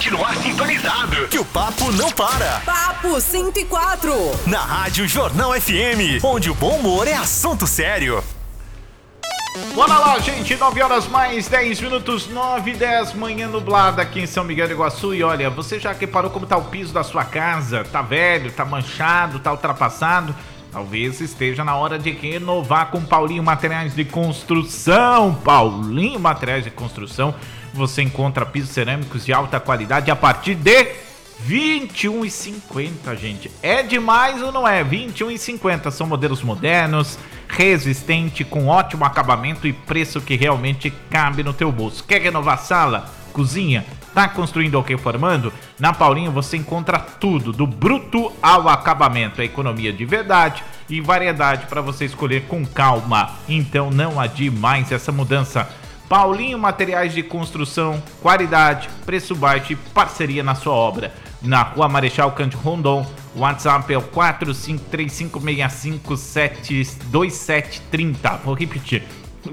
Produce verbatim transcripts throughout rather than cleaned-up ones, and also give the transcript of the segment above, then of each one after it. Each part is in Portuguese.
continuar sintonizado, que o papo não para. Papo cento e quatro. Na Rádio Jornal F M, onde o bom humor é assunto sério. Bora lá, gente, nove horas mais dez minutos, nove e dez, manhã nublada aqui em São Miguel do Iguaçu. E olha, você já reparou como tá o piso da sua casa? Tá velho, tá manchado, tá ultrapassado? Talvez esteja na hora de renovar com Paulinho Materiais de Construção. Paulinho Materiais de Construção, você encontra pisos cerâmicos de alta qualidade a partir de vinte e um reais e cinquenta centavos, gente. É demais ou não é? vinte e um reais e cinquenta centavos. São modelos modernos, resistente, com ótimo acabamento e preço que realmente cabe no teu bolso. Quer renovar sala, cozinha? Tá construindo ou reformando? Na Paulinho você encontra tudo, do bruto ao acabamento. É economia de verdade e variedade para você escolher com calma. Então não adie mais essa mudança. Paulinho Materiais de Construção, qualidade, preço baixo e parceria na sua obra. Na Rua Marechal Cândido Rondon, o WhatsApp é o quatro cinco três cinco seis cinco sete dois sete três zero. Vou repetir.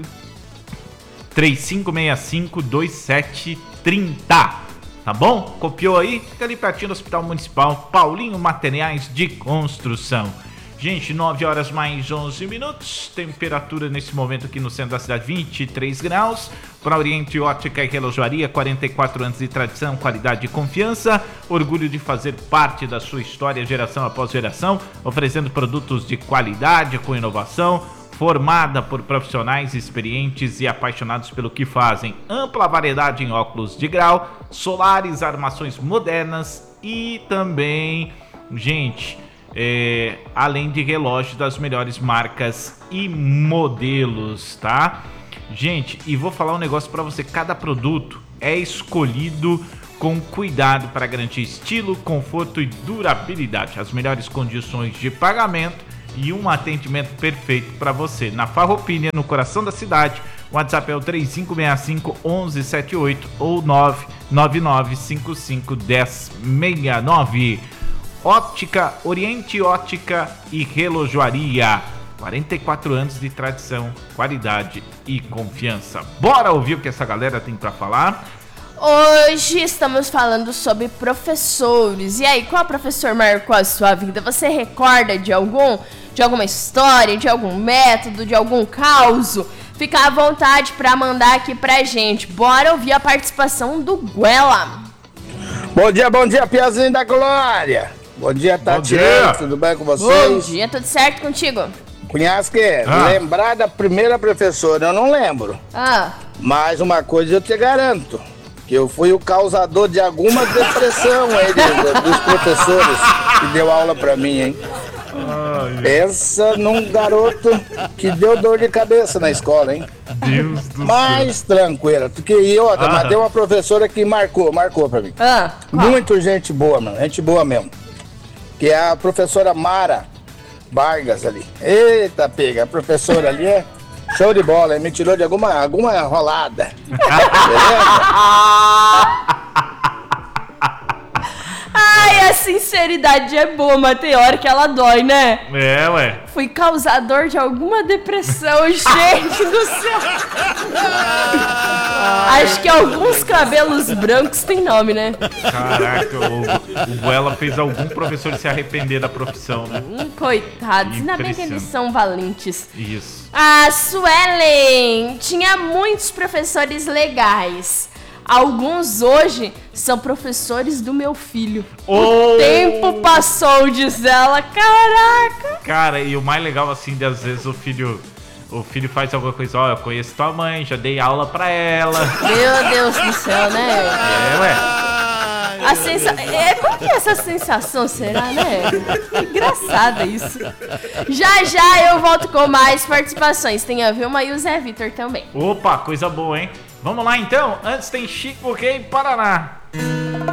três cinco seis cinco dois sete três zero. Tá bom? Copiou aí? Fica ali pertinho do Hospital Municipal. Paulinho Materiais de Construção. Gente, nove horas mais onze minutos, temperatura nesse momento aqui no centro da cidade, vinte e três graus. Para Oriente Ótica e Relojoaria, quarenta e quatro anos de tradição, qualidade e confiança. Orgulho de fazer parte da sua história, geração após geração, oferecendo produtos de qualidade com inovação, formada por profissionais experientes e apaixonados pelo que fazem. Ampla variedade em óculos de grau, solares, armações modernas e também, gente... É, além de relógios das melhores marcas e modelos, tá? Gente, e vou falar um negócio pra você, cada produto é escolhido com cuidado para garantir estilo, conforto e durabilidade, as melhores condições de pagamento e um atendimento perfeito para você. Na Farroupilha, no coração da cidade, o WhatsApp é o três cinco seis cinco um um sete oito ou nove nove nove cinco cinco um zero seis nove. Ótica, Oriente Ótica e Relojoaria, quarenta e quatro anos de tradição, qualidade e confiança. Bora ouvir o que essa galera tem pra falar? Hoje estamos falando sobre professores. E aí, qual professor marcou a sua vida? Você recorda de algum, de alguma história, de algum método, de algum causo? Fica à vontade pra mandar aqui pra gente. Bora ouvir a participação do Guela. Bom dia, bom dia, Piazinho da Glória. Bom dia, Tatiana, tudo bem com vocês? Bom dia, tudo certo contigo? Cunhasque, ah. lembrar da primeira professora, eu não lembro. Ah. Mas uma coisa eu te garanto, que eu fui o causador de alguma depressão aí dos, dos professores que deu aula pra mim, hein? Ai. Pensa num garoto que deu dor de cabeça na escola, hein? Deus do Mais céu. tranquila, porque eu, ah. mas tem uma professora que marcou, marcou pra mim. Ah. Muito gente boa, mano, gente boa mesmo. Que é a professora Mara Vargas ali. Eita, pega, a professora ali é show de bola, me tirou de alguma, alguma rolada. Beleza? Ai, a sinceridade é boa, mas tem hora que ela dói, né? É, ué. Fui causador de alguma depressão, gente do céu. Acho que alguns cabelos brancos tem nome, né? Caraca, o, o Guela fez algum professor se arrepender da profissão, né? Hum, coitados, ainda bem que eles são valentes. Isso. A Suelen tinha muitos professores legais. Alguns hoje são professores do meu filho. Oh! O tempo passou, diz ela. Caraca! Cara, e o mais legal, assim, de às vezes o filho... O filho faz alguma coisa, ó, eu conheço tua mãe, já dei aula pra ela. Meu Deus do céu, né? É, ué. A sensa... É, por que essa sensação será, né? Engraçada isso. Já já eu volto com mais participações. Tem a Vilma e o Zé Vitor também. Opa, coisa boa, hein? Vamos lá então, antes tem Chico Rei Paraná.